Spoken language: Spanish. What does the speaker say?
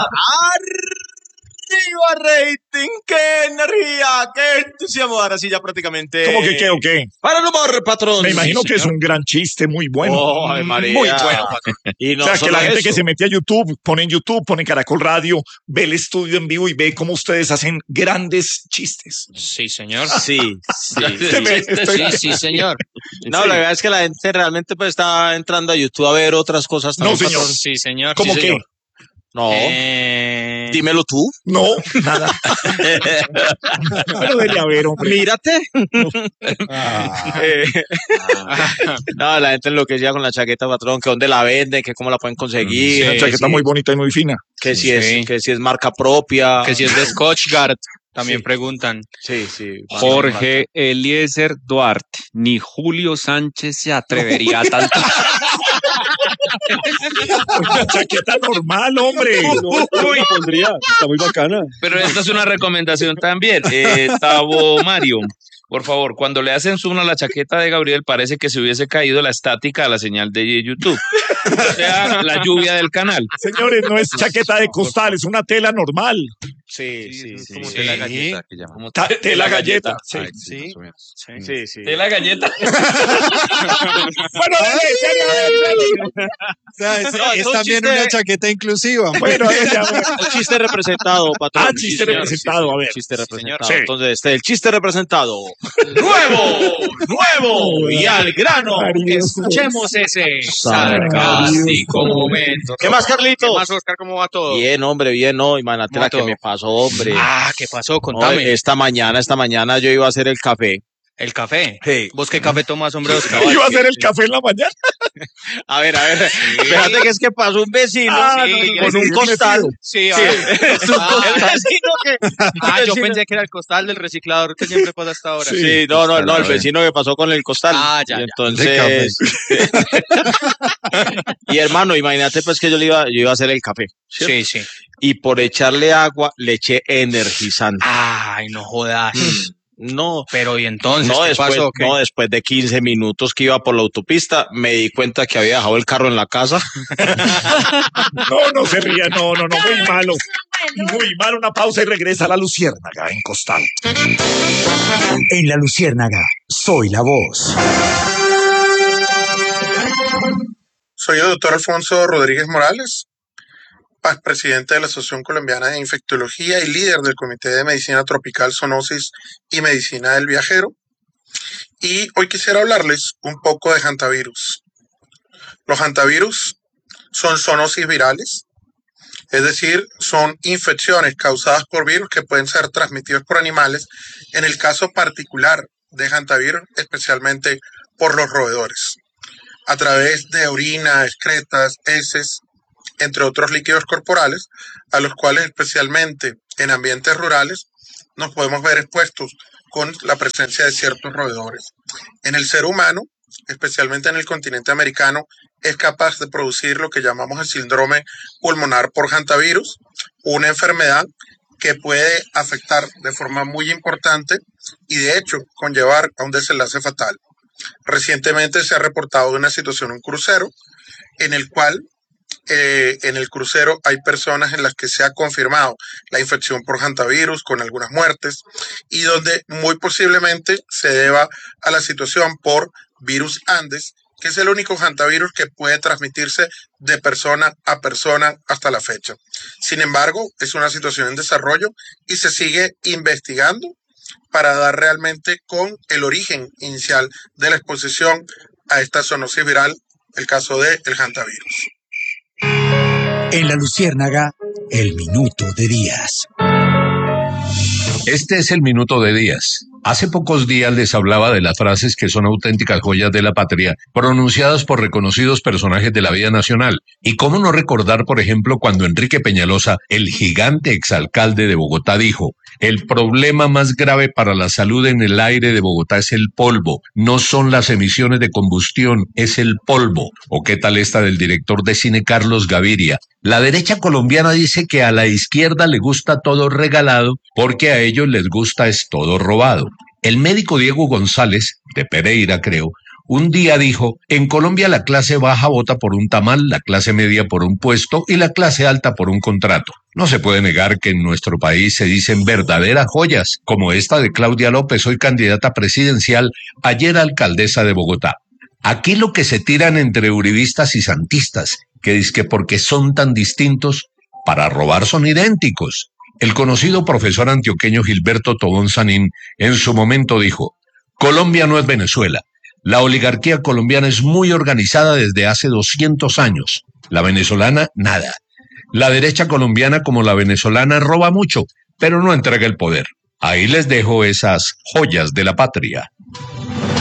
¡Arriba rating! ¡Qué energía! ¡Qué entusiasmo! Ahora sí ya prácticamente... ¿Cómo que qué o qué? ¡Para el humor, patrón! Me imagino que es un gran chiste, muy bueno. ¡Oh, Ave María! Muy bueno, patrón. Y no o sea, que solo la gente eso. que se mete a YouTube, pone Caracol Radio, ve el estudio en vivo y ve cómo ustedes hacen grandes chistes. Sí, señor. Sí. Sí, señor. No, la verdad es que la gente realmente pues está entrando a YouTube a ver otras cosas No, también, señor. patrón. Sí, señor. ¿Cómo Sí, qué? señor. No, dímelo tú. No, nada. Pero debería haber, hombre. Mírate. No, la gente enloquecía con la chaqueta, patrón, que dónde la venden, que cómo la pueden conseguir. Una chaqueta muy bonita y muy fina. Que Sí. que si es marca propia. Que si es de Scotchgard, también Sí. preguntan. Sí. Jorge Eliezer Duarte, ni Julio Sánchez se atrevería a tanto. Una chaqueta normal, hombre. Está muy bacana. Pero esta es una recomendación también. Tavo Mario, por favor, cuando le hacen zoom a la chaqueta de Gabriel, parece que se hubiese caído la estática a la señal de YouTube. O sea, la lluvia del canal. Señores, no es chaqueta de costal, es una tela normal. Sí. Como Sí. tela galleta que llaman. Tela galleta. Sí. Sí. Tela galleta. Bueno, Es también una chaqueta inclusiva. bueno, El chiste representado, patrón. chiste Sí, representado, a ver. Chiste representado. Sí. Entonces, el chiste representado. Nuevo y al grano. Escuchemos ese sarcástico momento. ¿Qué más, Carlitos? ¿Qué más, Oscar? ¿Cómo va todo? Bien, hombre, bien, no, imagínate la que todo? me pasó, hombre. ¿Qué pasó? No, Contame. esta mañana yo iba a hacer el café. ¿El café? Sí. ¿Vos qué café tomas, hombre, Oscar? Iba a hacer el café en la mañana. A ver, fíjate que es que pasó un vecino sí, con sí, un sí, costal. Sí, Sí, es un vecino que... yo pensé que era el costal del reciclador que siempre pasa hasta ahora. Sí, no, el vecino que pasó con el costal. Ya. Y entonces... Y hermano, imagínate pues que yo iba a hacer el café. ¿cierto? Sí. Y por echarle agua, le eché energizante. Ay, no jodas. No, Pero ¿y entonces no, qué después, pasó? ¿Qué? no, después de 15 minutos que iba por la autopista, me di cuenta que había dejado el carro en la casa. No se ría, no, muy malo. Muy malo, una pausa y regresa a la Luciérnaga en Costal. En la Luciérnaga, soy la voz. Soy el doctor Alfonso Rodríguez Morales, presidente de la Asociación Colombiana de Infectología y líder del Comité de Medicina Tropical, Zoonosis y Medicina del Viajero. Y hoy quisiera hablarles un poco de hantavirus. Los hantavirus son zoonosis virales, es decir, son infecciones causadas por virus que pueden ser transmitidos por animales, en el caso particular de hantavirus, especialmente por los roedores, a través de orina, excretas, heces, entre otros líquidos corporales, a los cuales especialmente en ambientes rurales nos podemos ver expuestos con la presencia de ciertos roedores. En el ser humano, especialmente en el continente americano, es capaz de producir lo que llamamos el síndrome pulmonar por hantavirus, una enfermedad que puede afectar de forma muy importante y de hecho conllevar a un desenlace fatal. Recientemente se ha reportado una situación en un crucero en el cual en el crucero hay personas en las que se ha confirmado la infección por hantavirus con algunas muertes y donde muy posiblemente se deba a la situación por virus Andes, que es el único hantavirus que puede transmitirse de persona a persona hasta la fecha. Sin embargo, es una situación en desarrollo y se sigue investigando para dar realmente con el origen inicial de la exposición a esta zoonosis viral, el caso del hantavirus. En la Luciérnaga, el minuto de Díaz. Este es el minuto de Díaz. Hace pocos días les hablaba de las frases que son auténticas joyas de la patria, pronunciadas por reconocidos personajes de la vida nacional. Y cómo no recordar, por ejemplo, cuando Enrique Peñalosa, el gigante exalcalde de Bogotá, dijo: el problema más grave para la salud en el aire de Bogotá es el polvo, no son las emisiones de combustión, es el polvo. ¿O qué tal esta del director de cine Carlos Gaviria? La derecha colombiana dice que a la izquierda le gusta todo regalado porque a ellos les gusta es todo robado. El médico Diego González, de Pereira creo, Un día dijo, en Colombia la clase baja vota por un tamal, la clase media por un puesto y la clase alta por un contrato. No se puede negar que en nuestro país se dicen verdaderas joyas, como esta de Claudia López, hoy candidata presidencial, ayer alcaldesa de Bogotá. Aquí lo que se tiran entre uribistas y santistas, que dizque porque son tan distintos, para robar son idénticos. El conocido profesor antioqueño Gilberto Tobón Sanín en su momento dijo, Colombia no es Venezuela. La oligarquía colombiana es muy organizada desde hace 200 años. La venezolana, nada. La derecha colombiana como la venezolana roba mucho, pero no entrega el poder. Ahí les dejo esas joyas de la patria.